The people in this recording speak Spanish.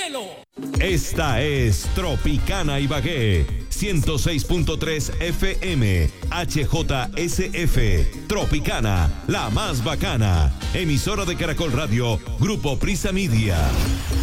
cielo. Esta es Tropicana Ibagué, 106.3 FM, HJSF, Tropicana, la más bacana. Emisora de Caracol Radio, Grupo Prisa Media.